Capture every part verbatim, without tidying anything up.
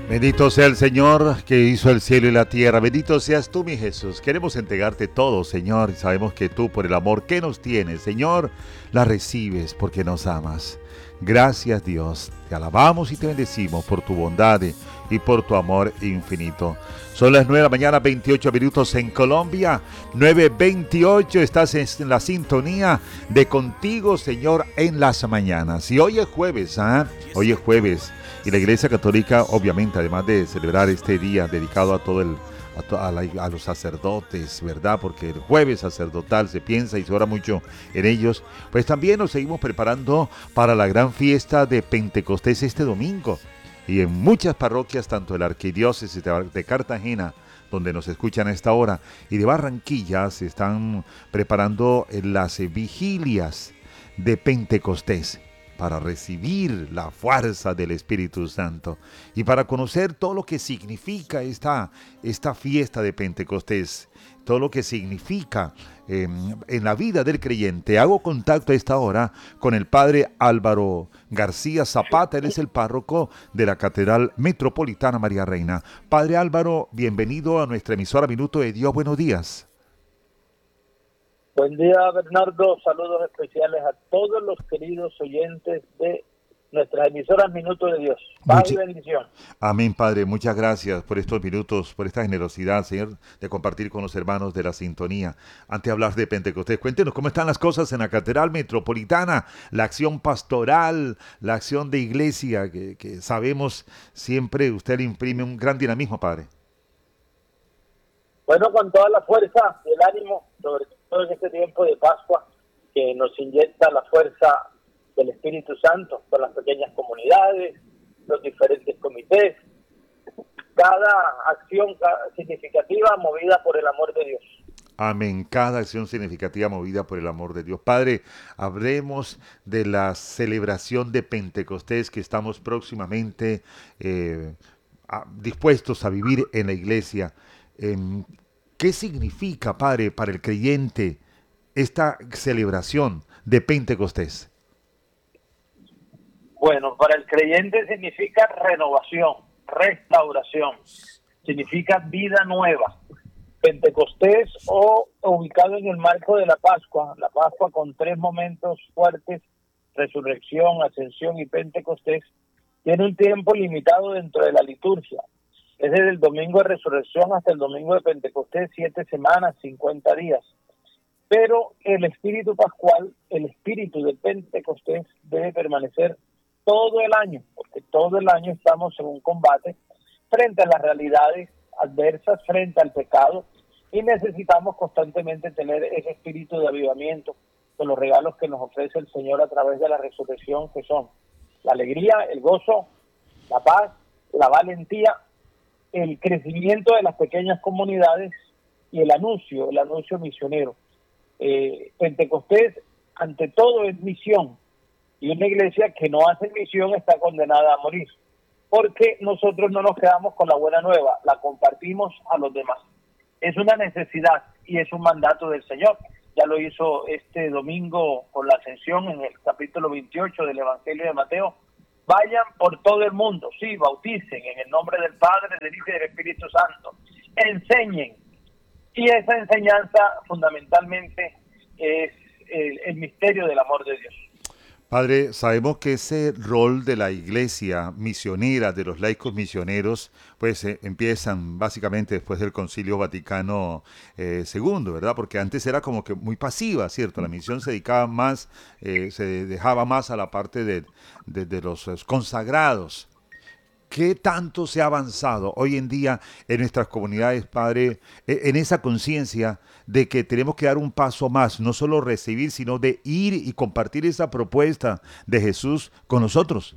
Bendito sea el Señor que hizo el cielo y la tierra. Bendito seas tú, mi Jesús. Queremos entregarte todo, Señor. Y sabemos que tú, por el amor que nos tienes, Señor, la recibes porque nos amas. Gracias, Dios. Te alabamos y te bendecimos por tu bondad y por tu amor infinito. Son las nueve de la mañana, veintiocho minutos en Colombia. nueve veintiocho, estás en la sintonía de Contigo, Señor, en las mañanas. Y hoy es jueves, ¿ah? ¿eh? Hoy es jueves. Y la Iglesia Católica, obviamente, además de celebrar este día dedicado a todo el a, to, a, la, a los sacerdotes, ¿verdad? Porque el jueves sacerdotal se piensa y se ora mucho en ellos. Pues también nos seguimos preparando para la gran fiesta de Pentecostés este domingo. Y en muchas parroquias, tanto de la Arquidiócesis de, de Cartagena, donde nos escuchan a esta hora, y de Barranquilla, se están preparando las vigilias de Pentecostés, para recibir la fuerza del Espíritu Santo y para conocer todo lo que significa esta, esta fiesta de Pentecostés, todo lo que significa eh, en la vida del creyente. Hago contacto a esta hora con el padre Álvaro García Zapata. Él es el párroco de la Catedral Metropolitana María Reina. Padre Álvaro, bienvenido a nuestra emisora Minuto de Dios. Buenos días. Buen día, Bernardo. Saludos especiales a todos los queridos oyentes de nuestras emisoras Minuto de Dios. Paz y bendición. Amén, Padre. Muchas gracias por estos minutos, por esta generosidad, Señor, de compartir con los hermanos de la sintonía. Antes de hablar de Pentecostés, cuéntenos cómo están las cosas en la Catedral Metropolitana, la acción pastoral, la acción de iglesia, que, que sabemos siempre usted le imprime un gran dinamismo, Padre. Bueno, con toda la fuerza y el ánimo, sobre todo en este tiempo de Pascua, que nos inyecta la fuerza del Espíritu Santo con las pequeñas comunidades, los diferentes comités, cada acción significativa movida por el amor de Dios. Amén. Cada acción significativa movida por el amor de Dios. Padre, hablemos de la celebración de Pentecostés que estamos próximamente eh, a, dispuestos a vivir en la iglesia. Eh, ¿Qué significa, Padre, para el creyente esta celebración de Pentecostés? Bueno, para el creyente significa renovación, restauración, significa vida nueva. Pentecostés, o ubicado en el marco de la Pascua, la Pascua con tres momentos fuertes, resurrección, ascensión y Pentecostés, tiene un tiempo limitado dentro de la liturgia. Es desde el domingo de resurrección hasta el domingo de Pentecostés, siete semanas, cincuenta días. Pero el espíritu pascual, el espíritu de Pentecostés debe permanecer todo el año, porque todo el año estamos en un combate frente a las realidades adversas, frente al pecado, y necesitamos constantemente tener ese espíritu de avivamiento con los regalos que nos ofrece el Señor a través de la resurrección, que son la alegría, el gozo, la paz, la valentía, el crecimiento de las pequeñas comunidades y el anuncio, el anuncio misionero. Eh, Pentecostés, ante todo, es misión, y una iglesia que no hace misión está condenada a morir, porque nosotros no nos quedamos con la buena nueva, la compartimos a los demás. Es una necesidad y es un mandato del Señor. Ya lo hizo este domingo con la ascensión en el capítulo veintiocho del Evangelio de Mateo. Vayan por todo el mundo, sí, bauticen en el nombre del Padre, del Hijo y del Espíritu Santo. Enseñen. Y esa enseñanza fundamentalmente es el, el misterio del amor de Dios. Padre, sabemos que ese rol de la iglesia misionera, de los laicos misioneros, pues eh, empiezan básicamente después del Concilio Vaticano eh, segundo, ¿verdad? Porque antes era como que muy pasiva, ¿cierto? La misión se dedicaba más, eh, se dejaba más a la parte de, de, de los eh, consagrados. ¿Qué tanto se ha avanzado hoy en día en nuestras comunidades, Padre, en esa conciencia de que tenemos que dar un paso más, no solo recibir, sino de ir y compartir esa propuesta de Jesús con nosotros?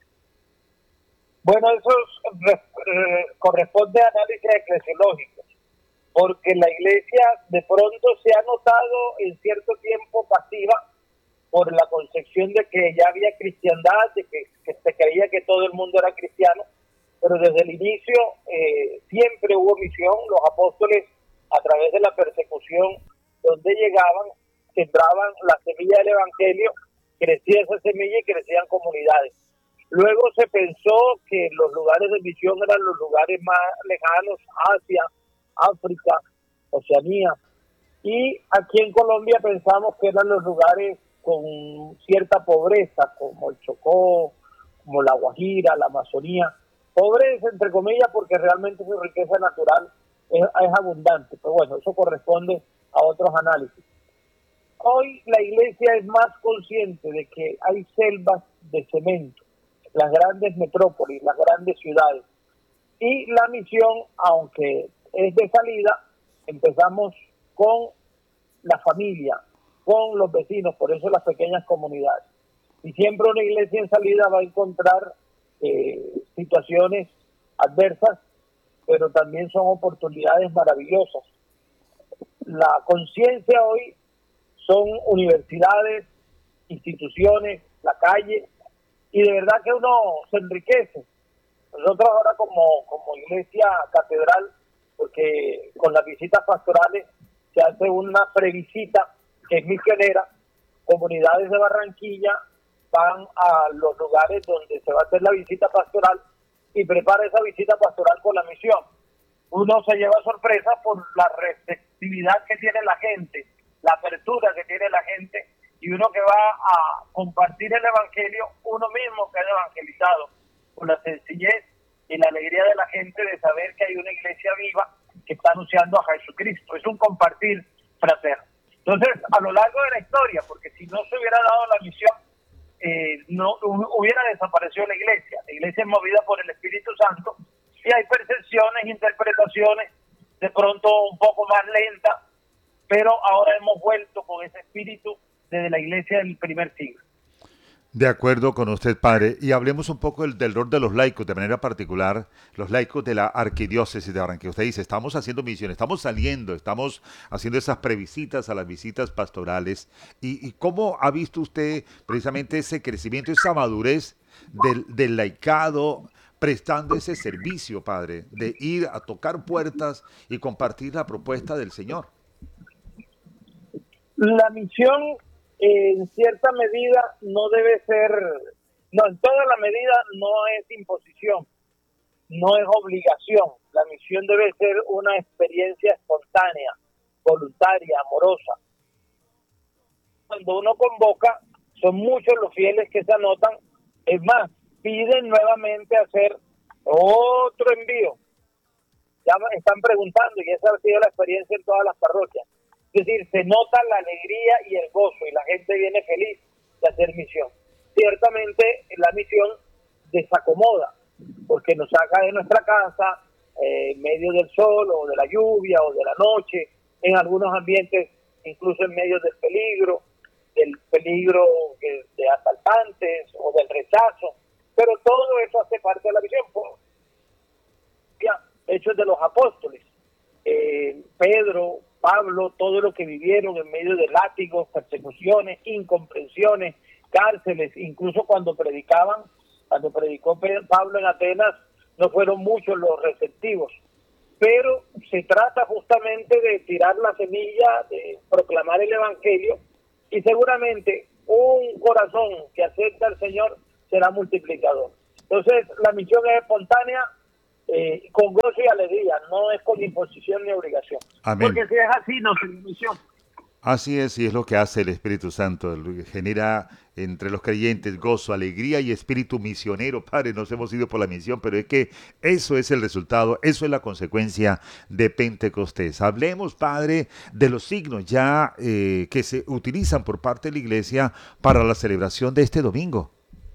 Bueno, eso es, eh, corresponde a análisis eclesiológicos, porque la iglesia de pronto se ha notado en cierto tiempo pasiva por la concepción de que ya había cristiandad, de que, que se creía que todo el mundo era cristiano, pero desde el inicio eh, siempre hubo misión. Los apóstoles, a través de la persecución, donde llegaban, sembraban la semilla del evangelio, crecía esa semilla y crecían comunidades. Luego se pensó que los lugares de misión eran los lugares más lejanos, Asia, África, Oceanía. Y aquí en Colombia pensamos que eran los lugares con cierta pobreza, como el Chocó, como la Guajira, la Amazonía. Pobreza, entre comillas, porque realmente su riqueza natural es, es abundante. Pero bueno, eso corresponde a otros análisis. Hoy la iglesia es más consciente de que hay selvas de cemento, las grandes metrópolis, las grandes ciudades. Y la misión, aunque es de salida, empezamos con la familia, con los vecinos, por eso las pequeñas comunidades. Y siempre una iglesia en salida va a encontrar eh, situaciones adversas, pero también son oportunidades maravillosas. La conciencia hoy son universidades, instituciones, la calle, y de verdad que uno se enriquece. Nosotros ahora como, como iglesia catedral, porque con las visitas pastorales se hace una previsita que es misionera, comunidades de Barranquilla van a los lugares donde se va a hacer la visita pastoral y prepara esa visita pastoral con la misión. Uno se lleva sorpresa por la receptividad que tiene la gente, la apertura que tiene la gente, y uno que va a compartir el evangelio, uno mismo que es evangelizado, por la sencillez y la alegría de la gente de saber que hay una iglesia viva que está anunciando a Jesucristo. Es un compartir fraterno. Entonces, a lo largo de la historia, porque si no se hubiera dado la misión, eh, no hubiera desaparecido la iglesia. La iglesia es movida por el Espíritu Santo y hay percepciones, interpretaciones, de pronto un poco más lentas, pero ahora hemos vuelto con ese espíritu desde la iglesia del primer siglo. De acuerdo con usted, padre. Y hablemos un poco del, del rol de los laicos, de manera particular, los laicos de la arquidiócesis de Barranquilla. Usted dice, estamos haciendo misiones, estamos saliendo, estamos haciendo esas previsitas a las visitas pastorales. ¿Y, y cómo ha visto usted precisamente ese crecimiento, esa madurez del, del laicado, prestando ese servicio, padre, de ir a tocar puertas y compartir la propuesta del Señor? La misión, eh, en cierta medida, no debe ser, no, en toda la medida no es imposición, no es obligación. La misión debe ser una experiencia espontánea, voluntaria, amorosa. Cuando uno convoca, son muchos los fieles que se anotan, es más, piden nuevamente hacer otro envío. Ya están preguntando, y esa ha sido la experiencia en todas las parroquias. Es decir, se nota la alegría y el gozo, y la gente viene feliz de hacer misión. Ciertamente, la misión desacomoda, porque nos saca de nuestra casa, eh, en medio del sol, o de la lluvia, o de la noche, en algunos ambientes, incluso en medio del peligro, del peligro de, de asaltantes, o del rechazo, pero todo eso hace parte de la misión. Hechos de los apóstoles, eh, Pedro, Pablo, todo lo que vivieron en medio de látigos, persecuciones, incomprensiones, cárceles, incluso cuando predicaban, cuando predicó Pablo en Atenas, no fueron muchos los receptivos, pero se trata justamente de tirar la semilla, de proclamar el evangelio, y seguramente un corazón que acepta al Señor será multiplicador. Entonces, la misión es espontánea, Eh, con gozo y alegría, no es con imposición ni obligación. Amén. Porque si es así, no es misión. Así es, y es lo que hace el Espíritu Santo, genera entre los creyentes gozo, alegría y espíritu misionero. Padre, nos hemos ido por la misión, pero es que eso es el resultado, eso es la consecuencia de Pentecostés. Hablemos, Padre, de los signos ya eh, que se utilizan por parte de la Iglesia para la celebración de este domingo.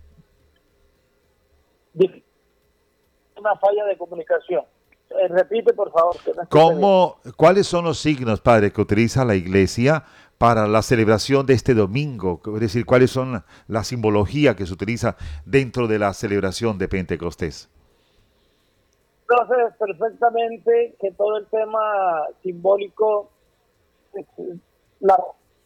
Una falla de comunicación. Eh, repite, por favor. Que no ¿Cómo, ¿Cuáles son los signos, Padre, que utiliza la Iglesia para la celebración de este domingo? Es decir, ¿cuáles son la simbología que se utiliza dentro de la celebración de Pentecostés? Entonces, perfectamente que todo el tema simbólico, la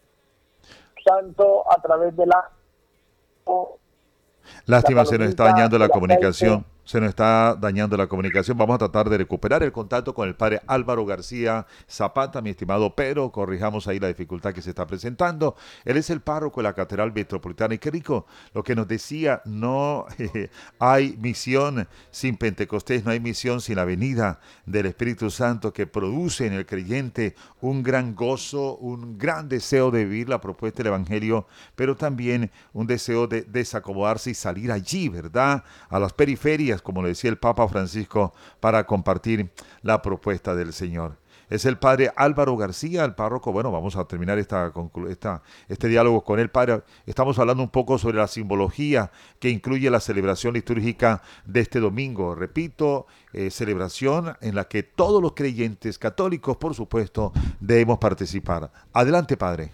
santo a través de la... Lástima, la se nos está dañando la comunicación. se nos está dañando la comunicación. Vamos a tratar de recuperar el contacto con el padre Álvaro García Zapata, mi estimado Pedro. Corrijamos ahí la dificultad que se está presentando. Él es el párroco de la Catedral Metropolitana. Y qué rico lo que nos decía, no eh, hay misión sin Pentecostés, no hay misión sin la venida del Espíritu Santo, que produce en el creyente un gran gozo, un gran deseo de vivir la propuesta del Evangelio, pero también un deseo de desacomodarse y salir allí, ¿verdad?, a las periferias, como le decía el Papa Francisco, para compartir la propuesta del Señor. Es el padre Álvaro García, el párroco. Bueno, vamos a terminar esta, esta, este diálogo con el padre. Estamos hablando un poco sobre la simbología que incluye la celebración litúrgica de este domingo. Repito, eh, celebración en la que todos los creyentes católicos, por supuesto, debemos participar. Adelante, padre.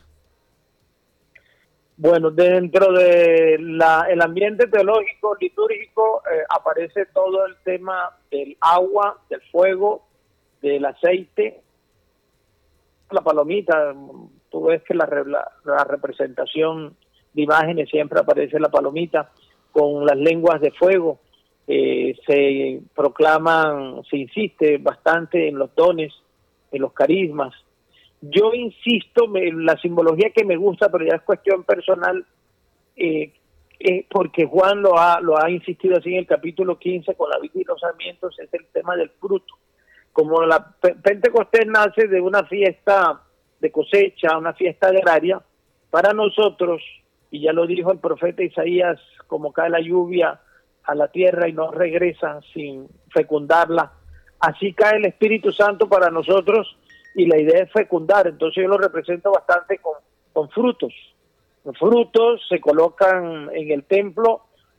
Bueno, dentro de la, el ambiente teológico, litúrgico, eh, aparece todo el tema del agua, del fuego, del aceite, la palomita. Tú ves que la, la, la representación de imágenes siempre aparece la palomita con las lenguas de fuego. Eh, se proclaman, se insiste bastante en los dones, en los carismas. Yo insisto, me, la simbología que me gusta, pero ya es cuestión personal, eh, eh, porque Juan lo ha, lo ha insistido así en el capítulo quince con la vid y los sarmientos, es el tema del fruto. Como la Pentecostés nace de una fiesta de cosecha, una fiesta agraria, para nosotros, y ya lo dijo el profeta Isaías, como cae la lluvia a la tierra y no regresa sin fecundarla, así cae el Espíritu Santo para nosotros, y la idea es fecundar. Entonces yo lo represento bastante con, con frutos. Los frutos se colocan en el templo.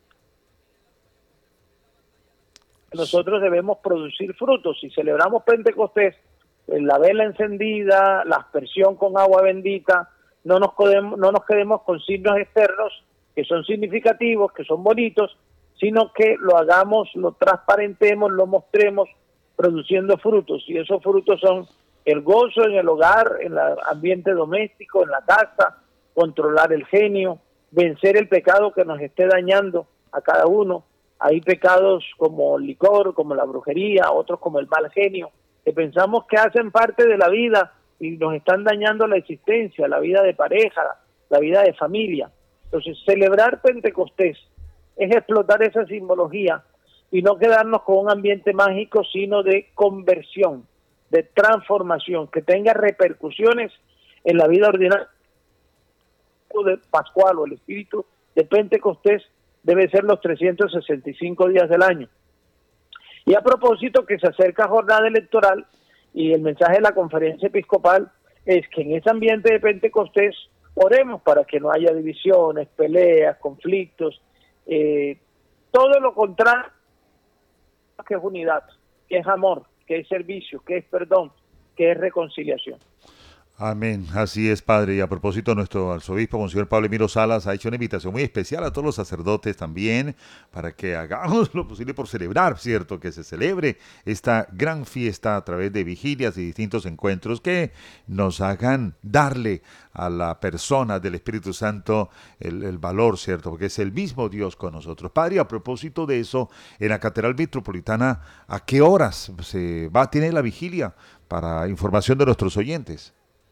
Nosotros debemos producir frutos. Si celebramos Pentecostés, la vela encendida, la aspersión con agua bendita, no nos quedemos, no nos quedemos con signos externos que son significativos, que son bonitos, sino que lo hagamos, lo transparentemos, lo mostremos produciendo frutos. Y esos frutos son el gozo en el hogar, en el ambiente doméstico, en la casa, controlar el genio, vencer el pecado que nos esté dañando a cada uno. Hay pecados como el licor, como la brujería, otros como el mal genio, que pensamos que hacen parte de la vida y nos están dañando la existencia, la vida de pareja, la vida de familia. Entonces, celebrar Pentecostés es explotar esa simbología y no quedarnos con un ambiente mágico, sino de conversión, de transformación, que tenga repercusiones en la vida ordinaria. De Pascual o el espíritu de Pentecostés debe ser los trescientos sesenta y cinco días del año. Y a propósito que se acerca jornada electoral, y el mensaje de la conferencia episcopal es que en ese ambiente de Pentecostés oremos para que no haya divisiones, peleas, conflictos, eh, todo lo contrario, que es unidad, que es amor, que es servicio, que es perdón, que es reconciliación. Amén, así es, padre. Y a propósito, nuestro arzobispo, Monseñor Pablo Emiro Salas, ha hecho una invitación muy especial a todos los sacerdotes también, para que hagamos lo posible por celebrar, ¿cierto? Que se celebre esta gran fiesta a través de vigilias y distintos encuentros que nos hagan darle a la persona del Espíritu Santo el, el valor, ¿cierto? Porque es el mismo Dios con nosotros. Padre, a propósito de eso, en la Catedral Metropolitana, ¿a qué horas se va a tener la vigilia? Para información de nuestros oyentes.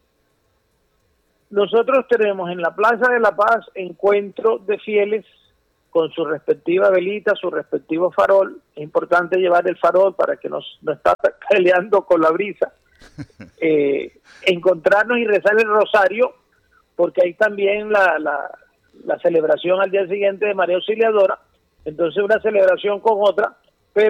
Nosotros tenemos en la Plaza de la Paz encuentro de fieles con su respectiva velita, su respectivo farol. Es importante llevar el farol para que nos, no está peleando con la brisa. Eh, encontrarnos y rezar el rosario, porque hay también la, la, la celebración al día siguiente de María Auxiliadora. Entonces una celebración con otra